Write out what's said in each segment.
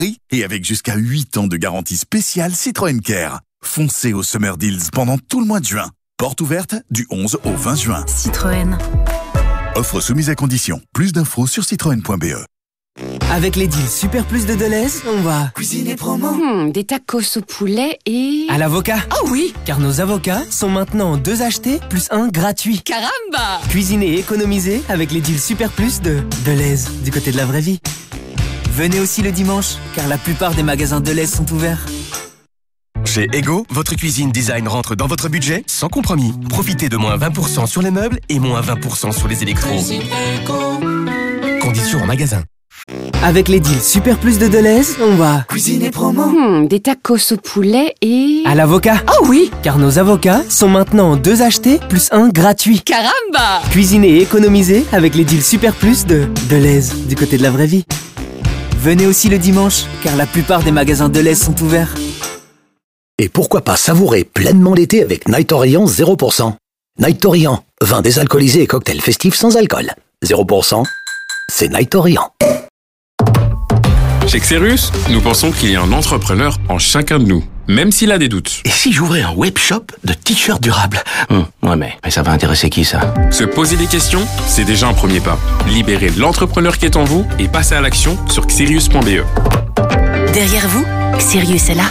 Et avec jusqu'à 8 ans de garantie spéciale Citroën Care. Foncez au Summer Deals pendant tout le mois de juin. Porte ouverte du 11 au 20 juin. Citroën. Offre soumise à conditions. Plus d'infos sur citroën.be. Avec les deals Super Plus de Deleuze, on va cuisiner promo. Des tacos au poulet et... à l'avocat. Oh oui. Car nos avocats sont maintenant 2 achetés plus 1 gratuit. Caramba. Cuisiner et économiser avec les deals Super Plus de Deleuze, du côté de la vraie vie. Venez aussi le dimanche, car la plupart des magasins Deleuze sont ouverts. Chez Ego, votre cuisine design rentre dans votre budget sans compromis. Profitez de moins 20% sur les meubles et moins 20% sur les électros. Conditions en magasin. Avec les deals Super Plus de Deleuze, on va Cuisiner promo. Des tacos au poulet et... à l'avocat. Oh oui. Car nos avocats sont maintenant 2 achetés plus 1 gratuit. Caramba. Cuisiner et économiser avec les deals Super Plus de Deleuze, du côté de la vraie vie. Venez aussi le dimanche, car la plupart des magasins Deleuze sont ouverts. Et pourquoi pas savourer pleinement l'été avec Night Orient 0%. Night Orient, vin désalcoolisé et cocktail festif sans alcool. 0%, c'est Night Orient. Chez Xerus, nous pensons qu'il y a un entrepreneur en chacun de nous, même s'il a des doutes. Et si j'ouvrais un webshop de t-shirts durables? Ouais, mais ça va intéresser qui, ça? Se poser des questions, c'est déjà un premier pas. Libérez l'entrepreneur qui est en vous et passez à l'action sur xerius.be. Derrière vous, Sirius est là.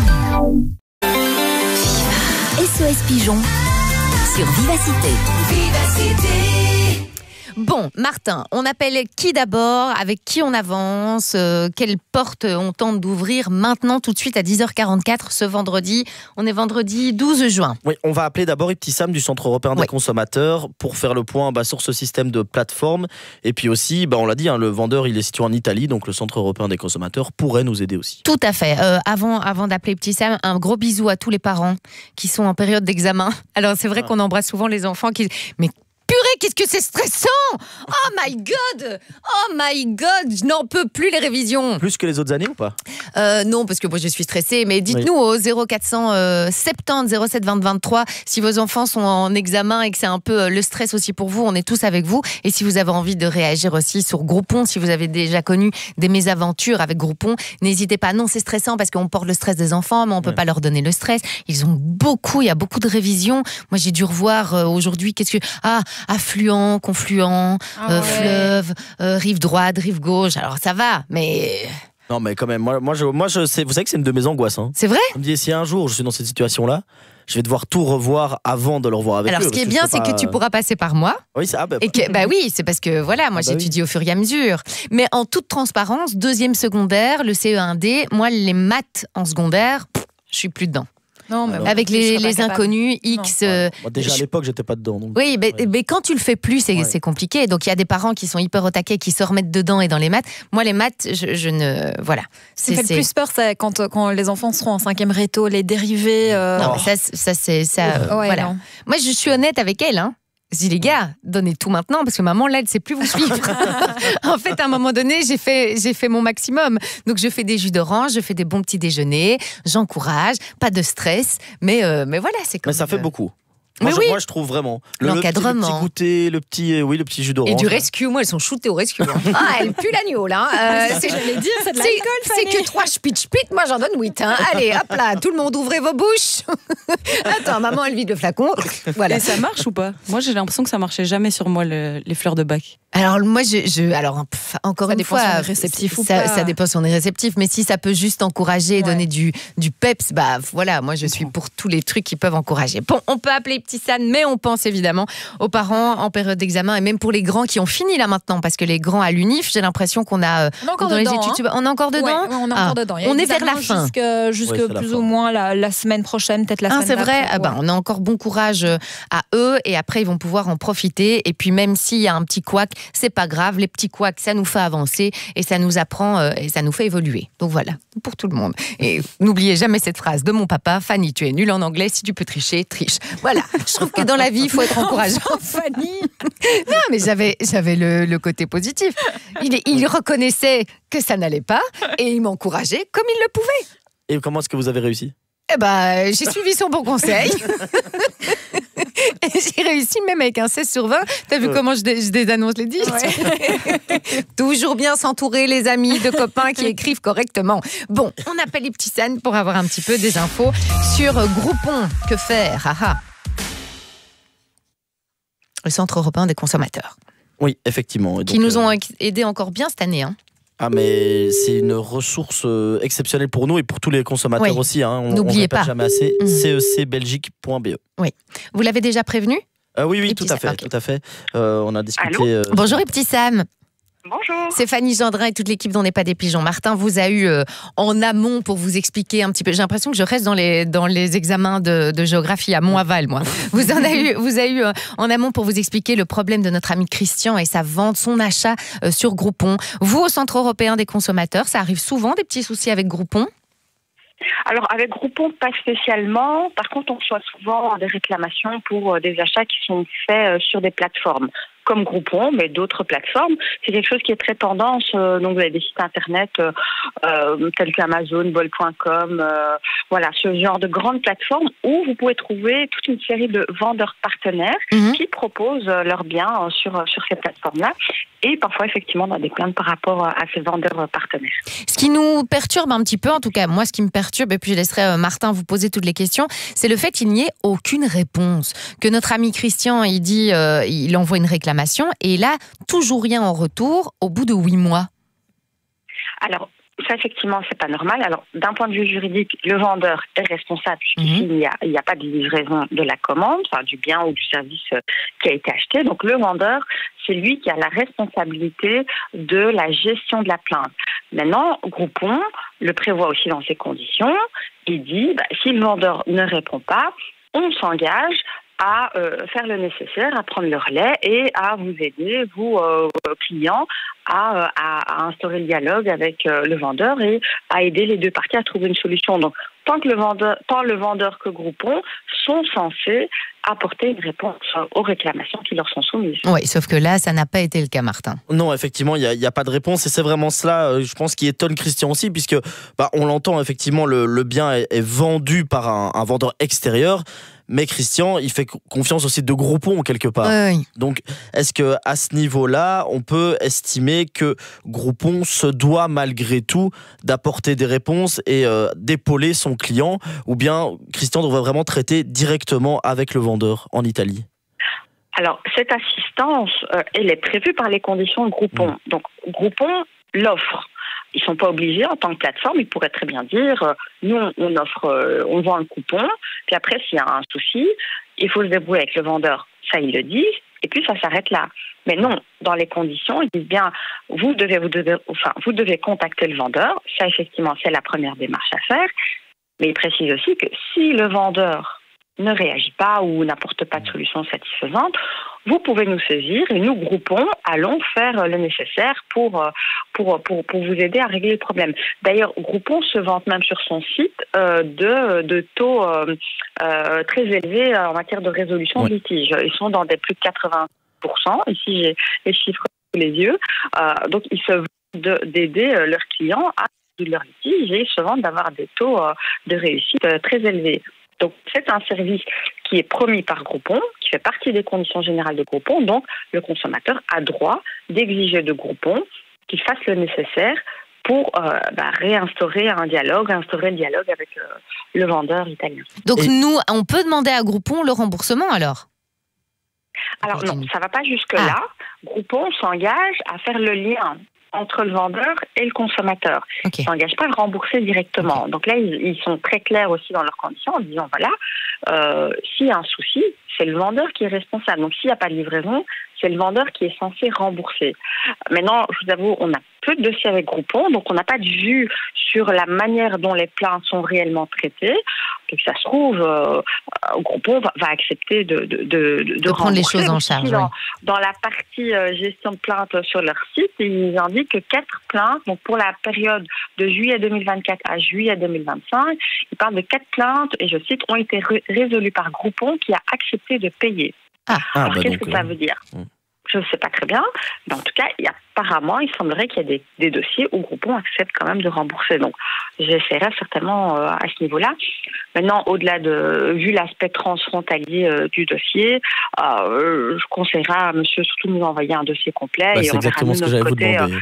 SOS Pigeon sur Vivacité. Bon, Martin, on appelle qui d'abord? Avec qui on avance? Quelle porte on tente d'ouvrir maintenant, tout de suite à 10h44 ce vendredi? On est vendredi 12 juin. Oui, on va appeler d'abord Ibtissam du Centre européen des consommateurs pour faire le point sur ce système de plateforme. Et puis aussi, on l'a dit, le vendeur il est situé en Italie, donc le Centre européen des consommateurs pourrait nous aider aussi. Tout à fait. Avant d'appeler Ibtissam, un gros bisou à tous les parents qui sont en période d'examen. Alors c'est vrai qu'on embrasse souvent les enfants qui... Mais purée, qu'est-ce que c'est stressant! Oh my God, je n'en peux plus les révisions. Plus que les autres années ou pas? Non, parce que moi je suis stressée, mais dites-nous au 0470 07 20 23 si vos enfants sont en examen et que c'est un peu le stress aussi pour vous, on est tous avec vous. Et si vous avez envie de réagir aussi sur Groupon, si vous avez déjà connu des mésaventures avec Groupon, n'hésitez pas. Non, c'est stressant parce qu'on porte le stress des enfants, mais on peut pas leur donner le stress. Il y a beaucoup de révisions. Moi j'ai dû revoir aujourd'hui, affluent, confluent, fleuve, rive droite, rive gauche. Alors ça va, mais... Non, mais quand même, moi je sais, vous savez que c'est une de mes angoisses. C'est vrai? Je me dis, si un jour je suis dans cette situation-là, je vais devoir tout revoir avant de le revoir avec eux. Alors ce qui est bien, c'est que tu pourras passer par moi. Oui, ça. Oui, c'est parce que moi j'étudie au fur et à mesure. Mais en toute transparence, 2e secondaire, le CE1D, moi les maths en secondaire, je suis plus dedans. Non, mais avec les inconnus, X. Déjà à l'époque, j'étais pas dedans. Donc... Oui, mais quand tu le fais plus, c'est compliqué. Donc il y a des parents qui sont hyper au taquet, qui se remettent dedans et dans les maths. Moi, les maths, je ne. Voilà. Ce qui me fait le plus peur, c'est quand les enfants seront en 5e réto, les dérivés. Non, mais ça c'est ça. Voilà. Non. Moi, je suis honnête avec elle, hein. Je dis, les gars, donnez tout maintenant parce que maman, là, elle ne sait plus vous suivre. En fait, à un moment donné, j'ai fait mon maximum. Donc, je fais des jus d'orange, je fais des bons petits déjeuners, j'encourage, pas de stress. Mais voilà, c'est comme... Mais ça fait beaucoup. Moi, je trouve vraiment. L'encadrement. Le petit goûter, le petit jus d'orange. Et du rescue, moi, elles sont shootées au rescue. Elle pue l'agneau, là. J'allais dire, c'est de l'alcool, c'est que 3 spit, moi j'en donne 8. Hein. Allez, hop là, tout le monde ouvrez vos bouches. Attends, maman, elle vide le flacon. Voilà. Et ça marche ou pas? Moi, j'ai l'impression que ça marchait jamais sur moi, les fleurs de bac. Alors, moi, encore une fois, ça dépend si on est réceptif ou pas. Ça dépend si on est réceptif, mais si ça peut juste encourager et donner du peps, voilà, moi, je suis pour tous les trucs qui peuvent encourager. Bon, on peut appeler Ibtissam, mais on pense évidemment aux parents en période d'examen et même pour les grands qui ont fini là maintenant, parce que les grands à l'UNIF, j'ai l'impression qu'on a encore dans dedans, les études, on est encore dedans. Ouais, on est encore dedans. On est vers la fin. Jusque plus ou moins la semaine prochaine, peut-être la semaine c'est vrai. d'après. On a encore bon courage à eux et après ils vont pouvoir en profiter. Et puis même s'il y a un petit couac, c'est pas grave. Les petits couacs, ça nous fait avancer et ça nous apprend et ça nous fait évoluer. Donc voilà, pour tout le monde. Et n'oubliez jamais cette phrase de mon papa: Fanny, tu es nulle en anglais, si tu peux tricher, triche. Voilà. Je trouve que dans la vie, il faut être encourageant. Fanny. Non, mais j'avais le côté positif. Il reconnaissait que ça n'allait pas et il m'encourageait comme il le pouvait. Et comment est-ce que vous avez réussi? J'ai suivi son bon conseil. J'ai réussi même avec un 16 sur 20. T'as vu comment je désannonce les 10 Toujours bien s'entourer, les amis, de copains qui écrivent correctement. Bon, on appelle les petits San pour avoir un petit peu des infos sur Groupon. Que faire? Le Centre européen des consommateurs. Oui, effectivement. Qui nous ont aidés encore bien cette année. Ah, mais c'est une ressource exceptionnelle pour nous et pour tous les consommateurs aussi. N'oubliez pas. Jamais assez. cecbelgique.be. Oui. Vous l'avez déjà prévenu? Oui, tout à fait. On a discuté. Bonjour, les petits Sam. Bonjour. C'est Fanny Gendrin et toute l'équipe d'On n'est pas des pigeons. Martin vous a eu en amont pour vous expliquer un petit peu. J'ai l'impression que je reste dans les examens de géographie à Mont-Aval, moi. vous a eu en amont pour vous expliquer le problème de notre ami Christian et sa vente, son achat sur Groupon. Vous, au Centre européen des consommateurs, ça arrive souvent des petits soucis avec Groupon? Alors, avec Groupon, pas spécialement. Par contre, on reçoit souvent des réclamations pour des achats qui sont faits sur des plateformes comme Groupon, mais d'autres plateformes. C'est quelque chose qui est très tendance. Donc, vous avez des sites internet tels qu'Amazon, Bol.com, voilà, ce genre de grandes plateformes où vous pouvez trouver toute une série de vendeurs partenaires qui proposent leurs biens sur ces plateformes-là. Et parfois, effectivement, on a des plaintes par rapport à ces vendeurs partenaires. Ce qui nous perturbe un petit peu, en tout cas, moi, ce qui me perturbe, et puis je laisserai Martin vous poser toutes les questions, c'est le fait qu'il n'y ait aucune réponse. Que notre ami Christian, il dit, il envoie une réclamation, et là, toujours rien en retour au bout de 8 mois. Alors, ça, effectivement, c'est pas normal. Alors, d'un point de vue juridique, le vendeur est responsable puisqu'ici, il n'y a pas de livraison de la commande, enfin, du bien ou du service qui a été acheté. Donc, le vendeur, c'est lui qui a la responsabilité de la gestion de la plainte. Maintenant, Groupon le prévoit aussi dans ses conditions. Il dit, si le vendeur ne répond pas, on s'engage à faire le nécessaire, à prendre le relais et à vous aider, vous, clients, à instaurer le dialogue avec le vendeur et à aider les deux parties à trouver une solution. Donc, tant le vendeur que Groupon sont censés apporter une réponse aux réclamations qui leur sont soumises. Oui, sauf que là, ça n'a pas été le cas, Martin. Non, effectivement, il n'y a pas de réponse et c'est vraiment cela, je pense, qui étonne Christian aussi, puisque on l'entend, effectivement, le bien est vendu par un vendeur extérieur. Mais Christian, il fait confiance aussi de Groupon quelque part. Oui. Donc, est-ce qu'à ce niveau-là, on peut estimer que Groupon se doit malgré tout d'apporter des réponses et d'épauler son client, ou bien Christian devrait vraiment traiter directement avec le vendeur en Italie? Alors, cette assistance, elle est prévue par les conditions de Groupon. Donc, Groupon l'offre. Ils ne sont pas obligés en tant que plateforme. Ils pourraient très bien dire, nous, on offre, on vend un coupon. Puis après, s'il y a un souci, il faut se débrouiller avec le vendeur. Ça, ils le disent. Et puis, ça s'arrête là. Mais non, dans les conditions, ils disent bien, vous devez contacter le vendeur. Ça, effectivement, c'est la première démarche à faire. Mais ils précisent aussi que si le vendeur ne réagit pas ou n'apporte pas de solution satisfaisante, vous pouvez nous saisir et nous, Groupon, allons faire le nécessaire pour vous aider à régler le problème. D'ailleurs, Groupon se vante même sur son site de taux très élevés en matière de résolution de litiges. Ils sont dans des plus de 80%. Ici, j'ai les chiffres sous les yeux. Donc, ils se vantent d'aider leurs clients à résoudre leurs litiges et ils se vantent d'avoir des taux de réussite très élevés. Donc, c'est un service qui est promis par Groupon, qui fait partie des conditions générales de Groupon. Donc, le consommateur a droit d'exiger de Groupon qu'il fasse le nécessaire pour instaurer le dialogue avec le vendeur italien. Donc, nous, on peut demander à Groupon le remboursement, alors? Alors non, ça ne va pas jusque-là. Groupon s'engage à faire le lien entre le vendeur et le consommateur. Ils ne s'engagent pas à le rembourser directement. Donc là, ils sont très clairs aussi dans leurs conditions en disant, voilà, s'il y a un souci, c'est le vendeur qui est responsable. Donc s'il n'y a pas de livraison, c'est le vendeur qui est censé rembourser. Maintenant, je vous avoue, on a peu de dossiers avec Groupon, donc on n'a pas de vue sur la manière dont les plaintes sont réellement traitées. Donc ça se trouve, Groupon va accepter de prendre les choses en charge. Dans la partie gestion de plaintes sur leur site, ils indiquent que 4 plaintes, donc pour la période de juillet 2024 à juillet 2025, ils parlent de 4 plaintes, et je cite, ont été résolues par Groupon qui a accepté de payer. Alors, qu'est-ce que ça veut dire ? Je ne sais pas très bien, mais en tout cas, apparemment, il semblerait qu'il y a des dossiers où Groupon accepte quand même de rembourser. Donc, j'essaierai certainement à ce niveau-là. Maintenant, vu l'aspect transfrontalier du dossier, je conseillerais à monsieur surtout de nous envoyer un dossier complet. C'est exactement ce que j'allais vous demander.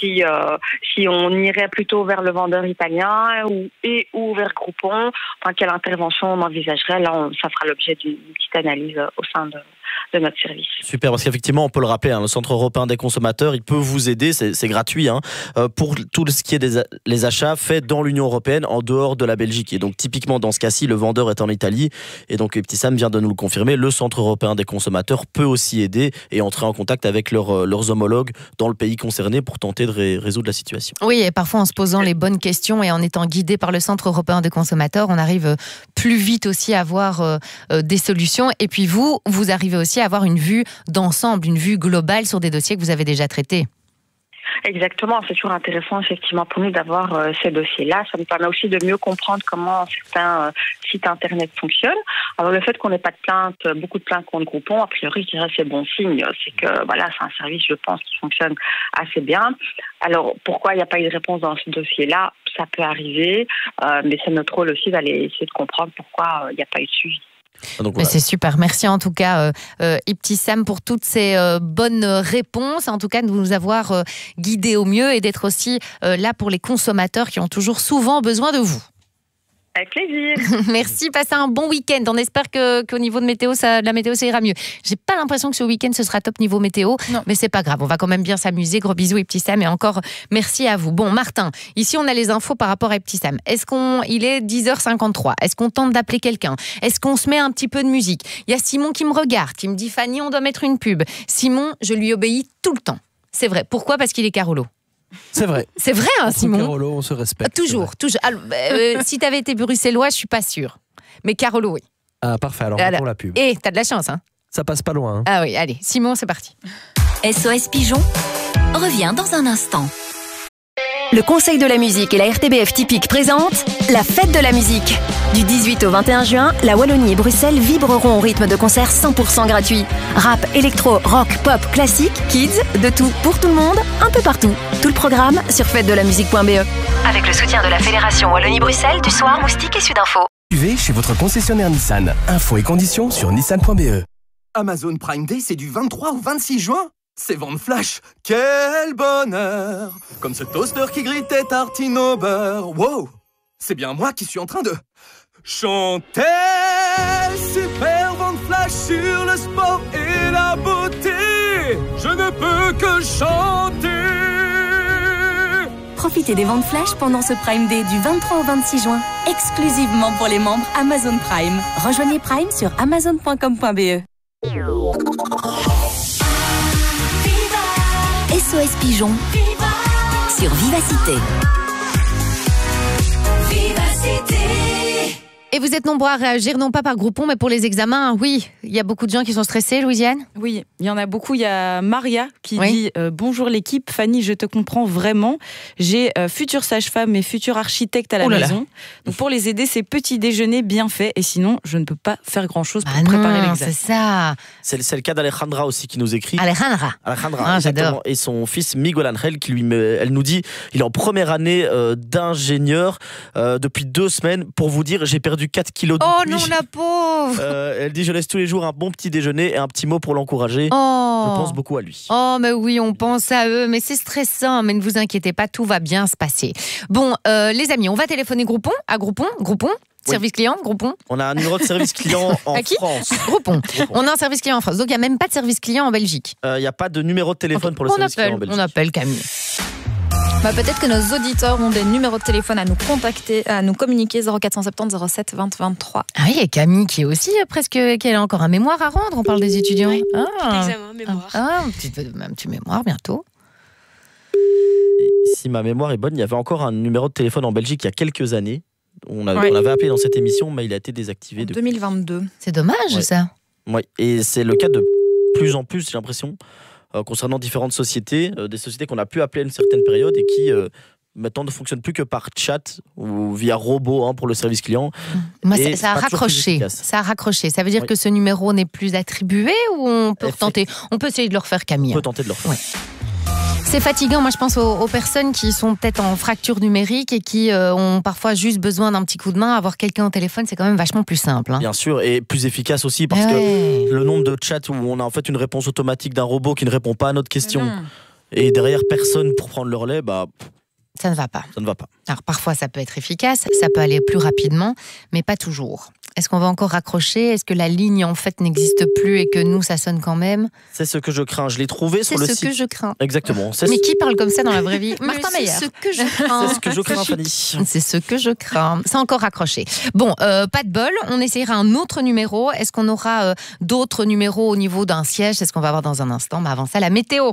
Si on irait plutôt vers le vendeur italien ou vers Groupon, quelle intervention on envisagerait. Là, ça fera l'objet d'une petite analyse au sein de notre service. Super, parce qu'effectivement, on peut le rappeler, le Centre européen des consommateurs, il peut vous aider, c'est gratuit, pour tout ce qui est les achats faits dans l'Union européenne, en dehors de la Belgique. Et donc, typiquement, dans ce cas-ci, le vendeur est en Italie. Et donc, Petit Sam vient de nous le confirmer, le Centre européen des consommateurs peut aussi aider et entrer en contact avec leurs homologues dans le pays concerné pour tenter de résoudre la situation. Oui, et parfois en se posant les bonnes questions et en étant guidé par le Centre européen des consommateurs, on arrive plus vite aussi à avoir des solutions. Et puis vous arrivez aussi à avoir une vue d'ensemble, une vue globale sur des dossiers que vous avez déjà traités. Exactement, c'est toujours intéressant effectivement pour nous d'avoir ces dossiers-là. Ça nous permet aussi de mieux comprendre comment certains sites internet fonctionnent. Alors le fait qu'on n'ait pas de plaintes, beaucoup de plaintes contre Groupon, a priori je dirais c'est bon signe. C'est que c'est un service, je pense, qui fonctionne assez bien. Alors pourquoi il n'y a pas eu de réponse dans ce dossier-là? Ça peut arriver, mais c'est notre rôle aussi d'aller essayer de comprendre pourquoi il n'y a pas eu de suivi. Donc, voilà. C'est super. Merci en tout cas, Ibtissam, pour toutes ces bonnes réponses, en tout cas de nous avoir guidés au mieux et d'être aussi là pour les consommateurs qui ont toujours souvent besoin de vous. Avec plaisir. Merci, passez un bon week-end. On espère qu'au niveau de météo, la météo, ça ira mieux. J'ai pas l'impression que ce week-end, ce sera top niveau météo, mais c'est pas grave. On va quand même bien s'amuser. Gros bisous, Ibtissam, et encore merci à vous. Bon, Martin, ici, on a les infos par rapport à Ibtissam. Il est 10h53. Est-ce qu'on tente d'appeler quelqu'un? Est-ce qu'on se met un petit peu de musique? Il y a Simon qui me regarde, qui me dit Fanny, on doit mettre une pub. Simon, je lui obéis tout le temps. C'est vrai. Pourquoi? Parce qu'il est Carolo. C'est vrai. C'est vrai, Simon. Carolo, on se respecte. Toujours. Alors, si t'avais été bruxellois, je suis pas sûre. Mais Carolo, oui. Ah, parfait. Alors, on la pub. Et t'as de la chance, hein. Ça passe pas loin. Ah oui, allez. Simon, c'est parti. SOS Pigeon revient dans un instant. Le Conseil de la musique et la RTBF Typique présentent la fête de la musique. Du 18 au 21 juin, la Wallonie et Bruxelles vibreront au rythme de concerts 100% gratuits. Rap, électro, rock, pop, classique, kids, de tout pour tout le monde, un peu partout. Tout le programme sur fêtedelamusique.be. Avec le soutien de la Fédération Wallonie-Bruxelles, du Soir, Moustique et Sudinfo. Suivez chez votre concessionnaire Nissan. Infos et conditions sur nissan.be. Amazon Prime Day, c'est du 23 au 26 juin. C'est vente flash, quel bonheur! Comme ce toaster qui grille tes tartines au beurre. Wow! C'est bien moi qui suis en train de chanter. Super vente flash sur le sport et la beauté. Je ne peux que chanter. Profitez des ventes flash pendant ce Prime Day du 23 au 26 juin, exclusivement pour les membres Amazon Prime. Rejoignez Prime sur amazon.com.be. SOS Pigeon sur Vivacité. Et vous êtes nombreux à réagir, non pas par Groupon, mais pour les examens. Oui, il y a beaucoup de gens qui sont stressés, Louisiane. Oui, il y en a beaucoup. Il y a Maria qui dit bonjour l'équipe. Fanny, je te comprends vraiment. J'ai future sage-femme et futur architecte à la maison. Donc pour les aider, c'est petit déjeuner bien fait. Et sinon, je ne peux pas faire grand-chose pour préparer l'examen. C'est ça. C'est le cas d'Alejandra aussi qui nous écrit. Alejandra, j'adore. Et son fils Miguel Angel qui elle nous dit il est en première année d'ingénieur depuis 2 semaines. Pour vous dire, j'ai perdu 4 kilos de Oh non, la pauvre. Elle dit je laisse tous les jours un bon petit déjeuner et un petit mot pour l'encourager. Je pense beaucoup à lui. Oh mais oui, on pense à eux, mais c'est stressant. Mais ne vous inquiétez pas, tout va bien se passer. Bon, les amis, on va téléphoner Groupon. Service client, Groupon. On a un numéro de service client en France. Groupon. On a un service client en France. Donc il n'y a même pas de service client en Belgique. Il n'y a pas de numéro de téléphone pour le service client en Belgique. On appelle Camille. Peut-être que nos auditeurs ont des numéros de téléphone à nous contacter, à nous communiquer 0470 07 20 23. Ah oui, et Camille qui est aussi qui a encore un mémoire à rendre. On parle des étudiants. Oui, examen, mémoire. Un petit mémoire bientôt. Et si ma mémoire est bonne, il y avait encore un numéro de téléphone en Belgique il y a quelques années. On l'avait appelé dans cette émission, mais il a été désactivé depuis 2022. C'est dommage ça. Oui, et c'est le cas de plus en plus, j'ai l'impression. Concernant différentes sociétés, des sociétés qu'on a pu appeler à une certaine période et qui maintenant ne fonctionne plus que par chat ou via robot pour le service client. Moi, ça a raccroché. Ça a raccroché. Ça veut dire que ce numéro n'est plus attribué ou on peut retenter? On peut essayer de le refaire, Camille. On peut tenter de le refaire. C'est fatigant. Moi, je pense aux personnes qui sont peut-être en fracture numérique et qui ont parfois juste besoin d'un petit coup de main. Avoir quelqu'un au téléphone, c'est quand même vachement plus simple. Bien sûr, et plus efficace aussi parce que le nombre de chats où on a en fait une réponse automatique d'un robot qui ne répond pas à notre question et derrière personne pour prendre le relais, ça ne va pas. Ça ne va pas. Alors parfois ça peut être efficace, ça peut aller plus rapidement, mais pas toujours. Est-ce qu'on va encore raccrocher? Est-ce que la ligne en fait n'existe plus et que nous ça sonne quand même? C'est ce que je crains. Je l'ai trouvé sur le site. C'est ce que je crains. Exactement. Mais qui parle comme ça dans la vraie vie? Martin Meyer. C'est ce que je crains. C'est ce que je crains, Fanny. C'est ce que je crains. C'est encore raccroché. Bon, pas de bol. On essaiera un autre numéro. Est-ce qu'on aura d'autres numéros au niveau d'un siège? C'est ce qu'on va voir dans un instant. Mais avant ça, la météo.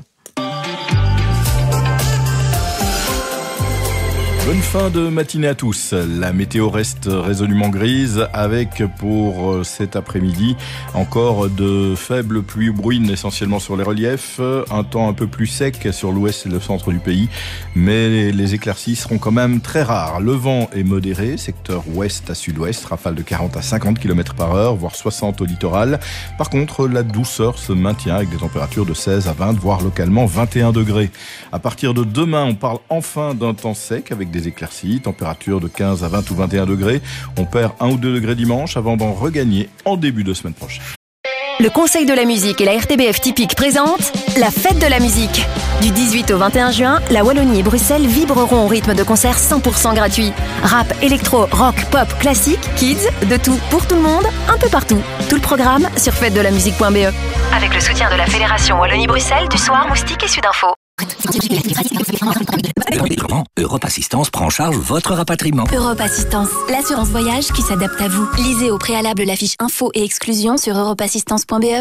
Bonne fin de matinée à tous. La météo reste résolument grise avec pour cet après-midi encore de faibles pluies ou bruines essentiellement sur les reliefs. Un temps un peu plus sec sur l'ouest et le centre du pays, mais les éclaircies seront quand même très rares. Le vent est modéré, secteur ouest à sud-ouest, rafale de 40 à 50 km/h, voire 60 au littoral. Par contre, la douceur se maintient avec des températures de 16 à 20, voire localement 21 degrés. À partir de demain, on parle enfin d'un temps sec avec des éclaircies, température de 15 à 20 ou 21 degrés. On perd 1 ou 2 degrés dimanche avant d'en regagner en début de semaine prochaine. Le Conseil de la musique et la RTBF Typique présentent la fête de la musique. Du 18 au 21 juin, la Wallonie et Bruxelles vibreront au rythme de concerts 100% gratuits. Rap, électro, rock, pop, classique, kids, de tout pour tout le monde, un peu partout. Tout le programme sur fêtedelamusique.be. Avec le soutien de la Fédération Wallonie-Bruxelles, du Soir, Moustique et Sudinfo. Europe Assistance prend en charge votre rapatriement. Europe Assistance, l'assurance voyage qui s'adapte à vous. Lisez au préalable la fiche info et exclusion sur europeassistance.be.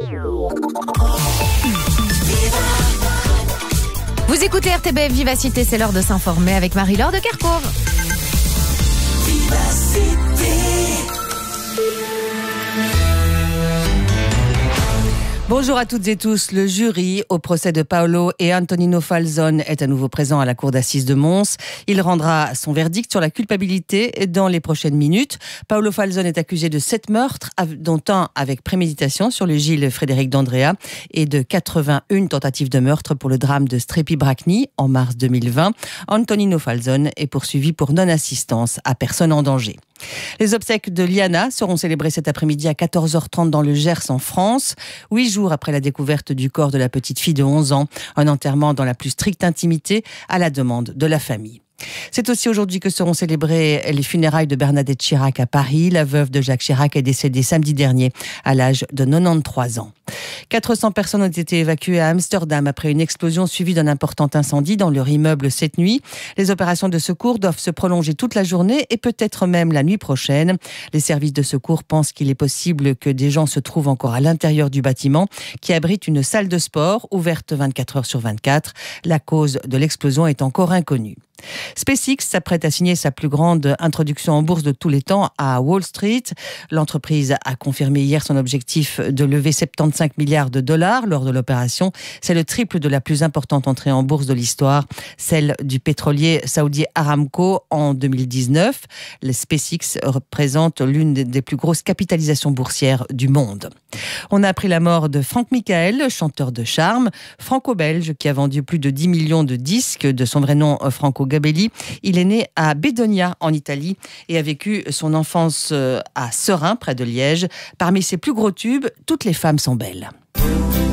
Vous écoutez RTBF Vivacité, c'est l'heure de s'informer avec Marie-Laure de Kerkhove. Bonjour à toutes et tous. Le jury au procès de Paolo et Antonino Falzone est à nouveau présent à la cour d'assises de Mons. Il rendra son verdict sur la culpabilité dans les prochaines minutes. Paolo Falzone est accusé de 7 meurtres, dont un avec préméditation sur le Gilles Frédéric d'Andrea et de 81 tentatives de meurtre pour le drame de Strepi-Bracni en mars 2020. Antonino Falzone est poursuivi pour non-assistance à personne en danger. Les obsèques de Liana seront célébrées cet après-midi à 14h30 dans le Gers en France, 8 jours après la découverte du corps de la petite fille de 11 ans, un enterrement dans la plus stricte intimité à la demande de la famille. C'est aussi aujourd'hui que seront célébrées les funérailles de Bernadette Chirac à Paris. La veuve de Jacques Chirac est décédée samedi dernier à l'âge de 93 ans. 400 personnes ont été évacuées à Amsterdam après une explosion suivie d'un important incendie dans leur immeuble cette nuit. Les opérations de secours doivent se prolonger toute la journée et peut-être même la nuit prochaine. Les services de secours pensent qu'il est possible que des gens se trouvent encore à l'intérieur du bâtiment qui abrite une salle de sport ouverte 24 heures sur 24. La cause de l'explosion est encore inconnue. SpaceX s'apprête à signer sa plus grande introduction en bourse de tous les temps à Wall Street. L'entreprise a confirmé hier son objectif de lever 75 milliards de dollars lors de l'opération. C'est le triple de la plus importante entrée en bourse de l'histoire, celle du pétrolier saoudien Aramco en 2019. Le SpaceX représente l'une des plus grosses capitalisations boursières du monde. On a appris la mort de Franck Michael, chanteur de charme, franco-belge qui a vendu plus de 10 millions de disques, de son vrai nom Franco Gabelli. Il est né à Bedonia en Italie et a vécu son enfance à Seraing près de Liège. Parmi ses plus gros tubes, Toutes les femmes sont belles.